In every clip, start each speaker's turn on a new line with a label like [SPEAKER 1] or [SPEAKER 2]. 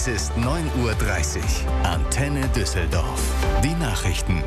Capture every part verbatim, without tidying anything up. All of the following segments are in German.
[SPEAKER 1] Es ist neun Uhr dreißig. Antenne Düsseldorf. Die Nachrichten.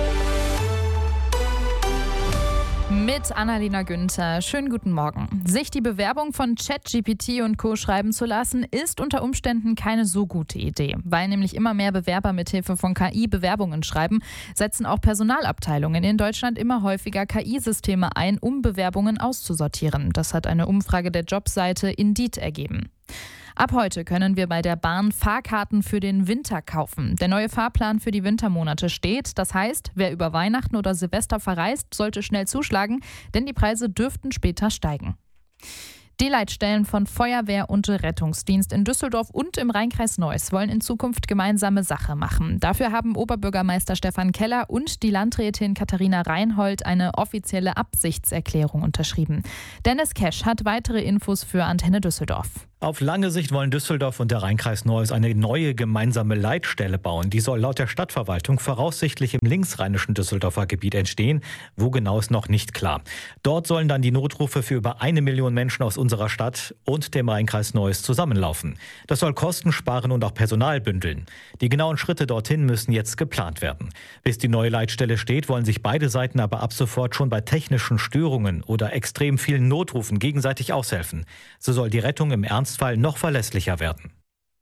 [SPEAKER 2] Mit Annalena Günther. Schönen guten Morgen. Sich die Bewerbung von ChatGPT und Co. schreiben zu lassen, ist unter Umständen keine so gute Idee. Weil nämlich immer mehr Bewerber mithilfe von K I Bewerbungen schreiben, setzen auch Personalabteilungen in Deutschland immer häufiger K I-Systeme ein, um Bewerbungen auszusortieren. Das hat eine Umfrage der Jobseite Indeed ergeben. Ab heute können wir bei der Bahn Fahrkarten für den Winter kaufen. Der neue Fahrplan für die Wintermonate steht. Das heißt, wer über Weihnachten oder Silvester verreist, sollte schnell zuschlagen, denn die Preise dürften später steigen. Die Leitstellen von Feuerwehr und Rettungsdienst in Düsseldorf und im Rheinkreis Neuss wollen in Zukunft gemeinsame Sache machen. Dafür haben Oberbürgermeister Stefan Keller und die Landrätin Katharina Reinhold eine offizielle Absichtserklärung unterschrieben. Dennis Kesch hat weitere Infos für Antenne Düsseldorf.
[SPEAKER 3] Auf lange Sicht wollen Düsseldorf und der Rheinkreis Neuss eine neue gemeinsame Leitstelle bauen. Die soll laut der Stadtverwaltung voraussichtlich im linksrheinischen Düsseldorfer Gebiet entstehen. Wo genau ist noch nicht klar. Dort sollen dann die Notrufe für über eine Million Menschen aus unserer Stadt und dem Rheinkreis Neuss zusammenlaufen. Das soll Kosten sparen und auch Personal bündeln. Die genauen Schritte dorthin müssen jetzt geplant werden. Bis die neue Leitstelle steht, wollen sich beide Seiten aber ab sofort schon bei technischen Störungen oder extrem vielen Notrufen gegenseitig aushelfen. So soll die Rettung im Ernstfall noch verlässlicher werden.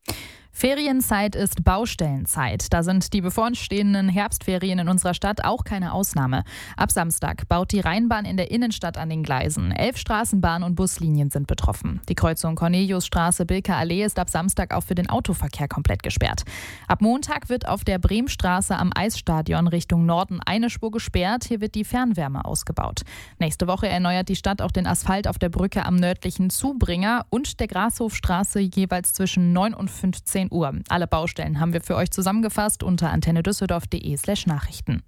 [SPEAKER 2] Ferienzeit ist Baustellenzeit. Da sind die bevorstehenden Herbstferien in unserer Stadt auch keine Ausnahme. Ab Samstag baut die Rheinbahn in der Innenstadt an den Gleisen. Elf Straßenbahn- und Buslinien sind betroffen. Die Kreuzung Corneliusstraße-Bilker-Allee ist ab Samstag auch für den Autoverkehr komplett gesperrt. Ab Montag wird auf der Bremstraße am Eisstadion Richtung Norden eine Spur gesperrt. Hier wird die Fernwärme ausgebaut. Nächste Woche erneuert die Stadt auch den Asphalt auf der Brücke am nördlichen Zubringer und der Grashofstraße jeweils zwischen neun und fünfzehn Uhr. Alle Baustellen haben wir für euch zusammengefasst unter antennedüsseldorf.de slash Nachrichten.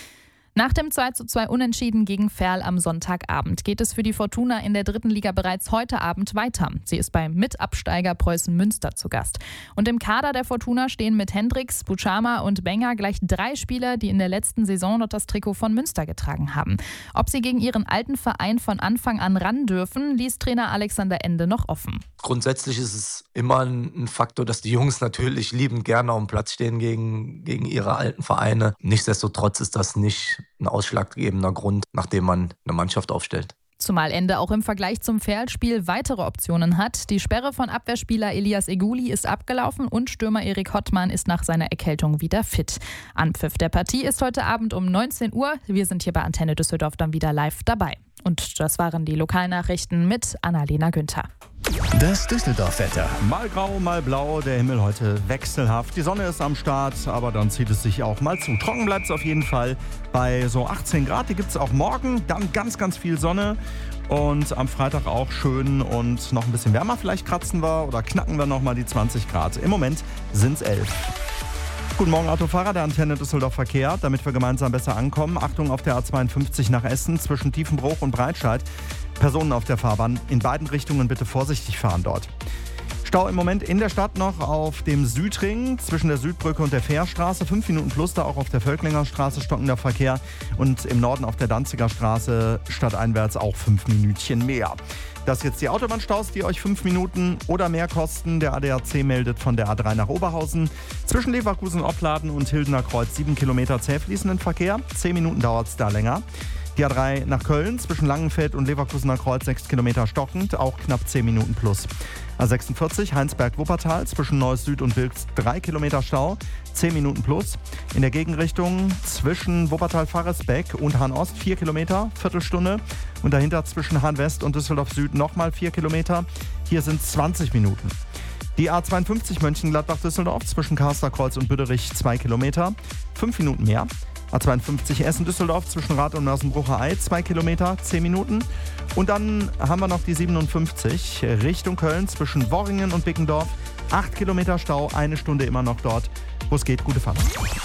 [SPEAKER 2] Nach dem zwei zu zwei Unentschieden gegen Verl am Sonntagabend geht es für die Fortuna in der dritten Liga bereits heute Abend weiter. Sie ist beim Mitabsteiger Preußen Münster zu Gast. Und im Kader der Fortuna stehen mit Hendricks, Buchama und Benger gleich drei Spieler, die in der letzten Saison noch das Trikot von Münster getragen haben. Ob sie gegen ihren alten Verein von Anfang an ran dürfen, ließ Trainer Alexander Ende noch offen.
[SPEAKER 4] Grundsätzlich ist es immer ein Faktor, dass die Jungs natürlich liebend gerne auf dem Platz stehen gegen, gegen ihre alten Vereine. Nichtsdestotrotz ist das nicht ein ausschlaggebender Grund, nachdem man eine Mannschaft aufstellt.
[SPEAKER 2] Zumal Ende auch im Vergleich zum Verl-Spiel weitere Optionen hat. Die Sperre von Abwehrspieler Elias Eguli ist abgelaufen und Stürmer Erik Hottmann ist nach seiner Erkältung wieder fit. Anpfiff der Partie ist heute Abend um neunzehn Uhr. Wir sind hier bei Antenne Düsseldorf dann wieder live dabei. Und das waren die Lokalnachrichten mit Annalena Günther.
[SPEAKER 1] Das Düsseldorf-Wetter.
[SPEAKER 5] Mal grau, mal blau, der Himmel heute wechselhaft. Die Sonne ist am Start, aber dann zieht es sich auch mal zu. Trocken bleibt es auf jeden Fall bei so achtzehn Grad. Die gibt es auch morgen. Dann ganz, ganz viel Sonne. Und am Freitag auch schön und noch ein bisschen wärmer. Vielleicht kratzen wir oder knacken wir nochmal die zwanzig Grad. Im Moment sind es elf. Guten Morgen, Autofahrer der Antenne Düsseldorf Verkehr. Damit wir gemeinsam besser ankommen. Achtung auf der A zweiundfünfzig nach Essen zwischen Tiefenbruch und Breitscheid. Personen auf der Fahrbahn. In beiden Richtungen bitte vorsichtig fahren dort. Stau im Moment in der Stadt noch auf dem Südring zwischen der Südbrücke und der Fährstraße. Fünf Minuten plus da auch auf der Völklinger Straße stockender Verkehr. Und im Norden auf der Danziger Straße stadteinwärts auch fünf Minütchen mehr. Das jetzt die Autobahnstaus, die euch fünf Minuten oder mehr kosten. Der A D A C meldet von der A drei nach Oberhausen. Zwischen Leverkusen-Opladen und Hildener Kreuz sieben Kilometer zäh fließenden Verkehr. Zehn Minuten dauert es da länger. Die A drei nach Köln zwischen Langenfeld und Leverkusener Kreuz sechs Kilometer stockend, auch knapp zehn Minuten plus. A sechsundvierzig Heinsberg-Wuppertal zwischen Neuss Süd und Wilks drei Kilometer Stau, zehn Minuten plus. In der Gegenrichtung zwischen Wuppertal-Faresbeck und Hahn-Ost vier Kilometer, Viertelstunde. Und dahinter zwischen Hahn-West und Düsseldorf Süd nochmal vier Kilometer. Hier sind es zwanzig Minuten. Die A zweiundfünfzig Mönchengladbach-Düsseldorf zwischen Karsterkreuz und Büderich zwei Kilometer, fünf Minuten mehr. A zweiundfünfzig Essen-Düsseldorf zwischen Rath und Mörsenbrucher-Ei, zwei Kilometer, zehn Minuten. Und dann haben wir noch die siebenundfünfzig Richtung Köln zwischen Worringen und Bickendorf. acht Kilometer Stau, eine Stunde immer noch dort, wo es geht. Gute Fahrt.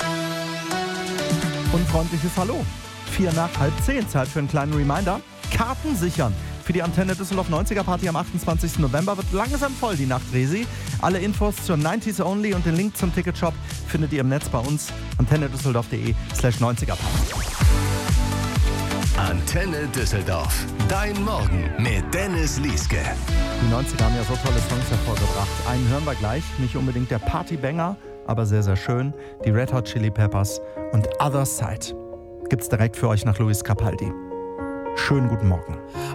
[SPEAKER 5] Und freundliches Hallo. Vier nach halb zehn, Zeit für einen kleinen Reminder. Karten sichern. Für die Antenne Düsseldorf neunziger Party am achtundzwanzigsten November wird langsam voll die Nacht Resi. Alle Infos zur neunziger Only und den Link zum Ticketshop findet ihr im Netz bei uns. antennedüsseldorf.de slash neunziger Party.
[SPEAKER 1] Antenne Düsseldorf. Dein Morgen mit Dennis Lieske.
[SPEAKER 5] Die neunziger haben ja so tolle Songs hervorgebracht. Einen hören wir gleich, nicht unbedingt der Partybanger, aber sehr, sehr schön. Die Red Hot Chili Peppers und Other Side. Gibt's direkt für euch nach Luis Capaldi. Schönen guten Morgen.